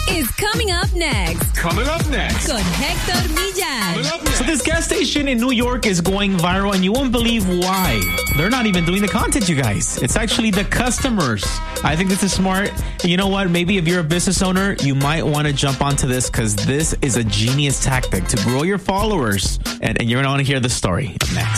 is coming up next. Coming up next. Con Hector Millan. So this gas station in New York is going viral, and you won't believe why. They're not even doing the content, you guys. It's actually the customers. I think this is smart. And you know what? Maybe if you're a business owner, you might want to jump onto this because this is a genius tactic to grow your followers. And you're going to want to hear the story next.